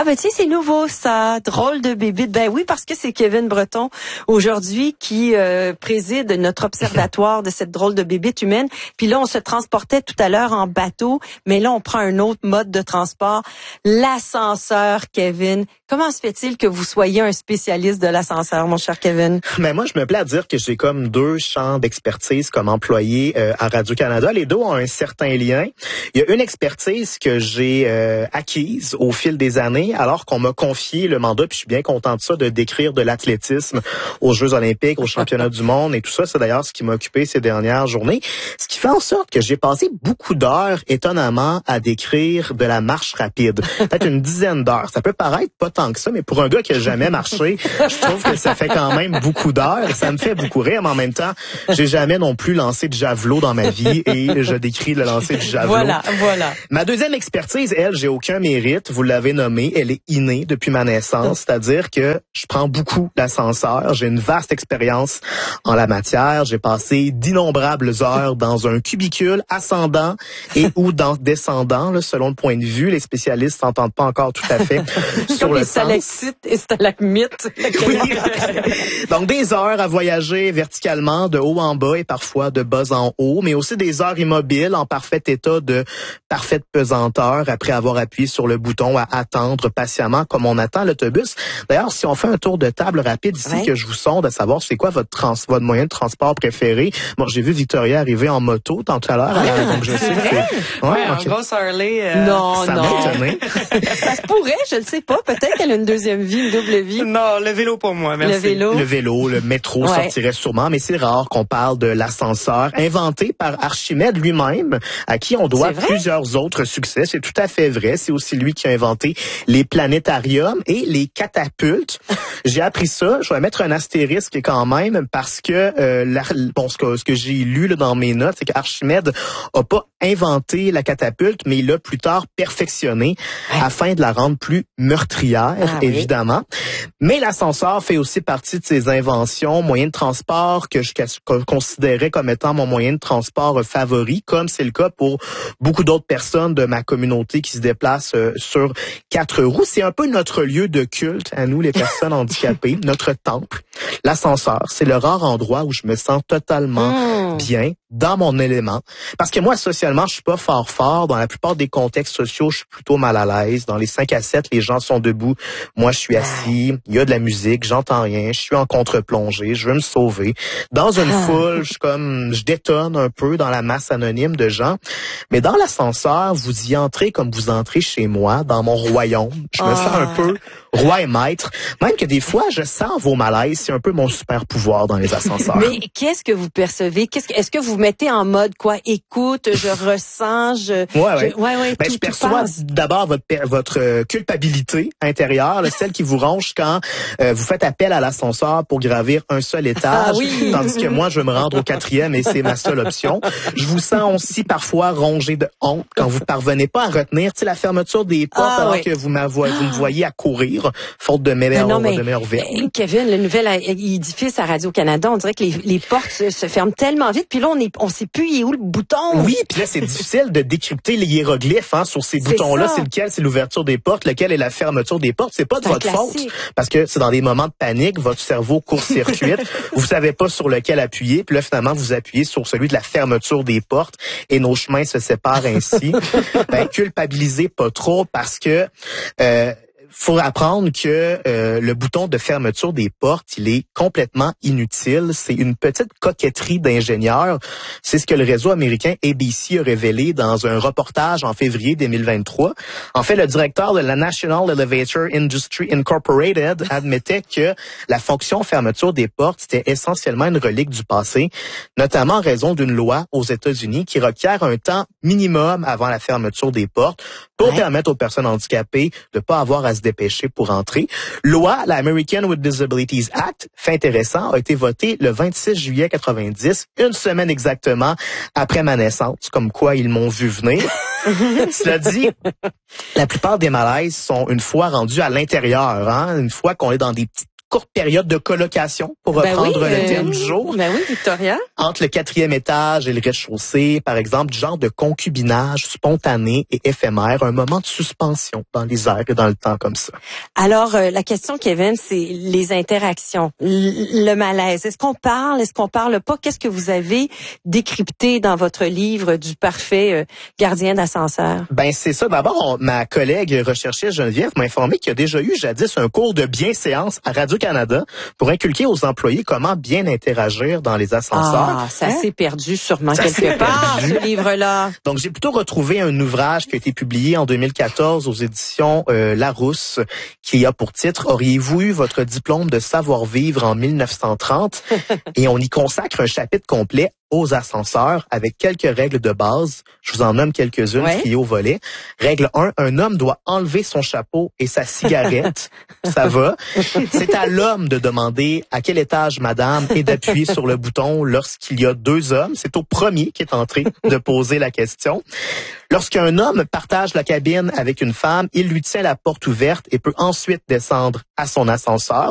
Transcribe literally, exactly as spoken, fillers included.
Ah ben tu sais, c'est nouveau ça, drôle de bébé. Ben oui, parce que c'est Kevin Breton aujourd'hui qui euh, préside notre observatoire de cette drôle de bébite humaine. Puis là, on se transportait tout à l'heure en bateau, mais là, on prend un autre mode de transport, l'ascenseur, Kevin. Comment se fait-il que vous soyez un spécialiste de l'ascenseur, mon cher Kevin? Mais moi, je me plais à dire que j'ai comme deux champs d'expertise comme employé euh, à Radio-Canada. Les deux ont un certain lien. Il y a une expertise que j'ai euh, acquise au fil des années, alors qu'on m'a confié le mandat, puis je suis bien content de ça, de décrire de l'athlétisme aux Jeux olympiques, aux championnats du monde et tout ça. C'est d'ailleurs ce qui m'a occupé ces dernières journées. Ce qui fait en sorte que j'ai passé beaucoup d'heures, étonnamment, à décrire de la marche rapide. Peut-être une dizaine d'heures. Ça peut paraître pas tant que ça, mais pour un gars qui a jamais marché, je trouve que ça fait quand même beaucoup d'heures. Ça me fait beaucoup rire, mais en même temps, j'ai jamais non plus lancé de javelot dans ma vie et je décris le lancer du javelot. Voilà, voilà. Ma deuxième expertise, elle, j'ai aucun mérite. Vous l'avez nommée, elle est innée depuis ma naissance, c'est-à-dire que je prends beaucoup l'ascenseur. J'ai une vaste expérience en la matière. J'ai passé d'innombrables heures dans un cubicule ascendant et ou dans descendant, là, selon le point de vue. Les spécialistes s'entendent pas encore tout à fait sur Comme le les sens. stalactites et stalagmites. Oui. Donc, des heures à voyager verticalement, de haut en bas et parfois de bas en haut, mais aussi des heures immobiles en parfait état de parfaite pesanteur après avoir appuyé sur le bouton à attendre patiemment comme on attend l'autobus. D'ailleurs, si on fait un tour de table rapide ici, ouais. que je vous sonde à savoir c'est quoi votre, trans, votre moyen de transport préféré. Bon, j'ai vu Victoria arriver en moto tant à l'heure, Ah, donc je sais c'est que vrai? c'est... Ouais, okay. en grosse Harley. Euh... Non, Ça non. m'a étonné. Ça se pourrait, je ne sais pas. Peut-être qu'elle a une deuxième vie, une double vie. Non, le vélo pour moi, merci. Le vélo. Le vélo, le métro Ouais. sortirait sûrement, mais c'est rare qu'on parle de l'ascenseur inventé par Archimède lui-même, à qui on doit plusieurs autres succès. C'est tout à fait vrai. C'est aussi lui qui a inventé les planétariums et les catapultes. J'ai appris ça. Je vais mettre un astérisque quand même parce que euh, la, bon, ce que, ce que j'ai lu là, dans mes notes, c'est qu'Archimède a pas inventé la catapulte, mais il l'a plus tard perfectionné ouais. afin de la rendre plus meurtrière, ah, évidemment. Oui. Mais l'ascenseur fait aussi partie de ses inventions, moyen de transport que je considérais comme étant mon moyen de transport favori, comme c'est le cas pour beaucoup d'autres personnes de ma communauté qui se déplacent euh, sur quatre roues. C'est un peu notre lieu de culte à nous, les personnes handicapées, notre temple. L'ascenseur, c'est le rare endroit où je me sens totalement mmh. bien, dans mon élément. Parce que moi, socialement, je suis pas fort fort. Dans la plupart des contextes sociaux, je suis plutôt mal à l'aise. Dans les cinq à sept, les gens sont debout. Moi, je suis assis. Il y a de la musique. J'entends rien. Je suis en contre-plongée. Je veux me sauver. Dans une ah. foule, je suis comme, je détonne un peu dans la masse anonyme de gens. Mais dans l'ascenseur, vous y entrez comme vous entrez chez moi, dans mon royaume. Je me ah. sens un peu roi et maître. Même que des fois, je sens vos malaises. C'est un peu mon super pouvoir dans les ascenseurs. Mais qu'est-ce que vous percevez? Qu'est-ce que, est-ce que vous mettez en mode quoi? Écoute, je ressens, je... Ouais, ouais. Je, ouais, ouais, ben, tout, je perçois d'abord votre, votre culpabilité intérieure, là, celle qui vous ronge quand euh, vous faites appel à l'ascenseur pour gravir un seul étage. Ah, oui. Tandis que moi, je veux me rendre au quatrième et c'est ma seule option. Je vous sens aussi parfois rongé de honte quand vous parvenez pas à retenir, tu sais, la fermeture des portes ah, alors oui. que vous, vous me voyez à courir, faute de meilleure, non, mais, de meilleure verbe. Kevin, le nouvel édifice à Radio-Canada, on dirait que les, les portes se, se ferment tellement vite, puis là, on est, on sait plus il est où le bouton. Oui, puis là, c'est difficile de décrypter les hiéroglyphes hein, sur ces boutons-là. C'est lequel, c'est l'ouverture des portes, lequel est la fermeture des portes. C'est pas de votre faute, parce que c'est dans des moments de panique, votre cerveau court-circuite. Vous savez pas sur lequel appuyer, puis là, finalement, vous appuyez sur celui de la fermeture des portes et nos chemins se séparent ainsi. Ben, culpabilisez pas trop parce que... Euh, faut apprendre que euh, le bouton de fermeture des portes, il est complètement inutile. C'est une petite coquetterie d'ingénieurs. C'est ce que le réseau américain A B C a révélé dans un reportage en février deux mille vingt-trois. En fait, le directeur de la National Elevator Industry Incorporated admettait que la fonction fermeture des portes, c'était essentiellement une relique du passé, notamment en raison d'une loi aux États-Unis qui requiert un temps minimum avant la fermeture des portes pour ouais. permettre aux personnes handicapées de pas avoir à se dépêcher pour entrer. Loi, la American with Disabilities Act, fait intéressant, a été votée le vingt-six juillet quatre-vingt-dix, une semaine exactement après ma naissance, comme quoi ils m'ont vu venir. Cela dit, la plupart des malaises sont une fois rendus à l'intérieur, hein, une fois qu'on est dans des petites courte période de colocation, pour ben reprendre oui, le euh, thème du jour. Ben oui, Victoria. Entre le quatrième étage et le rez-de-chaussée, par exemple, du genre de concubinage spontané et éphémère, un moment de suspension dans les airs et dans le temps comme ça. Alors, euh, la question, Kevin, c'est les interactions, le malaise. Est-ce qu'on parle, est-ce qu'on parle pas? Qu'est-ce que vous avez décrypté dans votre livre du parfait euh, gardien d'ascenseur? Ben c'est ça. D'abord, on, ma collègue recherchiste Geneviève m'a informé qu'il y a déjà eu jadis un cours de bienséance à Radio-Canada pour inculquer aux employés comment bien interagir dans les ascenseurs. Ah, ça hein? s'est perdu sûrement ça quelque part, perdu. Ce livre-là. Donc, j'ai plutôt retrouvé un ouvrage qui a été publié en deux mille quatorze aux éditions euh, Larousse, qui a pour titre « Auriez-vous eu votre diplôme de savoir-vivre en mille neuf cent trente ?» Et on y consacre un chapitre complet aux ascenseurs avec quelques règles de base. Je vous en nomme quelques-unes, ouais. triées au volet. Règle un, un homme doit enlever son chapeau et sa cigarette. Ça va. C'est à l'homme de demander à quel étage madame et d'appuyer sur le bouton lorsqu'il y a deux hommes. C'est au premier qui est entré de poser la question. Lorsqu'un homme partage la cabine avec une femme, il lui tient la porte ouverte et peut ensuite descendre à son ascenseur.